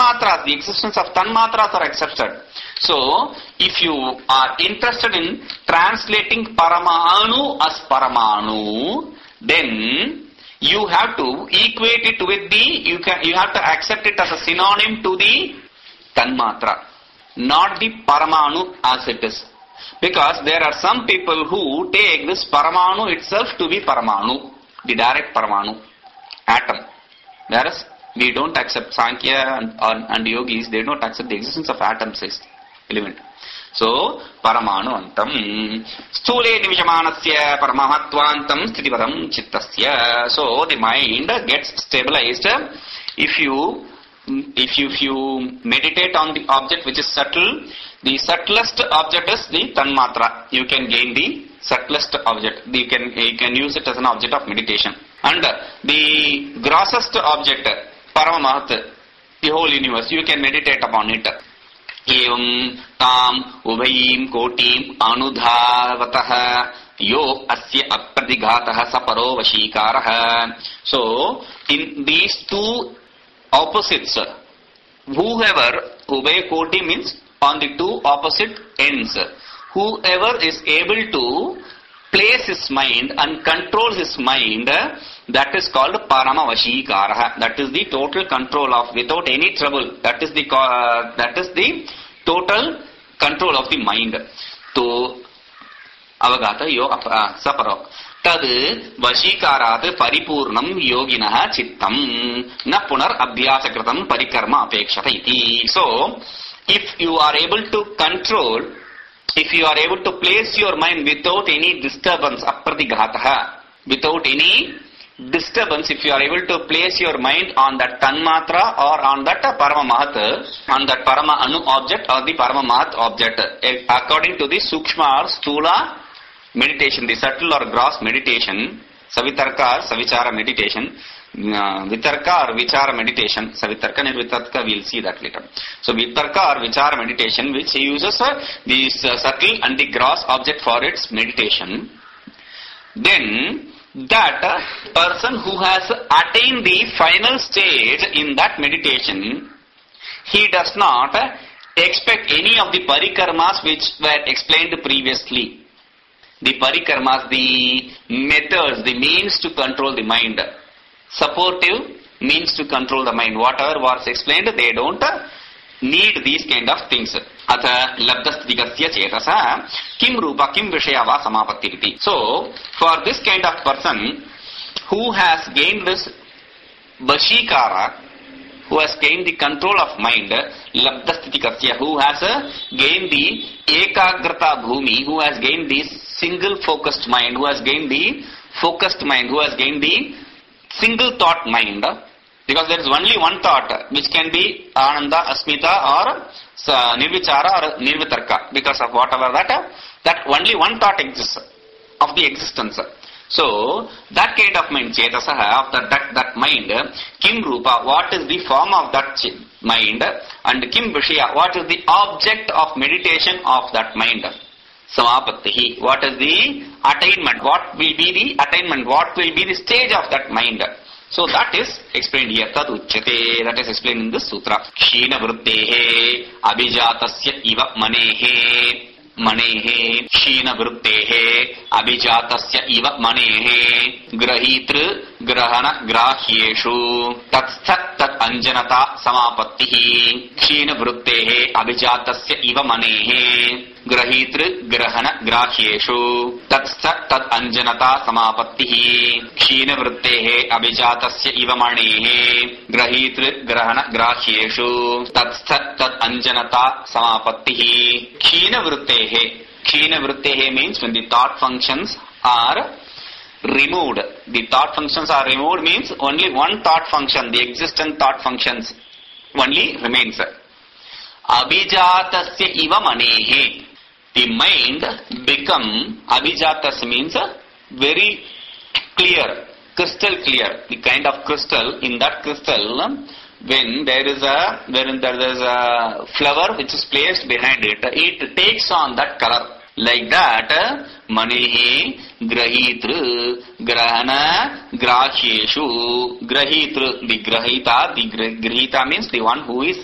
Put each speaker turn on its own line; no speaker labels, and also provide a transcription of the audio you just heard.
tanmatras, the existence of tanmatras are accepted. So, if you are interested in translating Paramanu as Paramanu, then you have to equate it with you have to accept it as a synonym to the Tanmatra, not the Paramanu as it is. Because there are some people who take this Paramanu itself to be Paramanu, the direct Paramanu, atom. Whereas we don't accept Sankhya and yogis, they don't accept the existence of atoms as element. So, Paramanu antam. Stule nivishamanasya paramahatvantam sthitipadam chittasya. So, the mind gets stabilized if you meditate on the object which is subtle. The subtlest object is the Tanmatra. You can gain the subtlest object. You can use it as an object of meditation. And the grossest object, Paramahat, the whole universe, you can meditate upon it. Evam tam ubhayim kotim anudhavataha yo asya apradighatah saparo vashikaraha. So, in these two opposites, whoever, ubhay koti means on the two opposite ends, whoever is able to place his mind and control his mind, that is called Parama Vashikaraha. That is the total control of, without any trouble. That is the total control of the mind. To avagata yo saparo. Tad vashikarat paripurnam yoginah chittam na punar abhyasakritam parikarma apekshata iti. So, if you are able to control, if you are able to place your mind without any disturbance, apratighataha, without any disturbance, if you are able to place your mind on that Tanmatra or on that Parama Mahat, on that Parama Anu object or the Parama Mahat object, according to the Sukshma or Stula meditation, the subtle or gross meditation, Savitarka or Savichara meditation, Vitarka or Vichara meditation, Savitarka and Vitarka, we'll see that later. So Vitarka or Vichara meditation, which uses the subtle and the gross object for its meditation, then that person who has attained the final stage in that meditation, he does not expect any of the parikarmas which were explained previously. The parikarmas, the methods, the means to control the mind. Supportive means to control the mind. Whatever was explained, they don't need these kind of things. Atha labdasthikasya chetasa kim rupa kim vishaya va samapattiriti. So, for this kind of person who has gained this vashikara, who has gained the control of mind, labdasthikasya, who has gained the ekagrata bhumi, who has gained the single focused mind, who has gained the focused mind, who has gained the single thought mind, because there is only one thought which can be Ananda, Asmita or Nirvichara or Nirvitarka, because of whatever that only one thought exists of the existence. So that kind of mind, Chetasaha, of that mind, Kim Rupa, what is the form of that mind, and Kim Vishaya, what is the object of meditation of that mind. Samapattihi, what is the attainment, what will be the attainment, what will be the stage of that mind. So that is explained here. Tad uchyate, that is explained in this sutra. Kshina vruttehe abhijatasya iva manehe. Manehe, Kshina vruttehe abhijatasya iva manehe. Grahitru grahana grahyeshu tatsthat tat anjanata samapattihi. Kshina vruttehe abhijatasya iva manehe. Grahitru grahana grahyeshu tatsthat tat anjanata samapattihi. Kshina vruttehe abhijatasya iva manehe. Grahitru grahana grahyeshu tatsthat tat anjanata samapattihi. Kshina vruttehe. Kshina vruttehe means when the thought functions are removed. The thought functions are removed means only one thought function, the existent thought functions only remains. Abhijatasya iva manehe. The mind become, abhijatas means very clear, crystal clear. The kind of crystal, in that crystal, when there is a flower which is placed behind it, it takes on that color. Like that, manehe grahitru grahana grahyeshu. Grahitru, the grahita means the one who is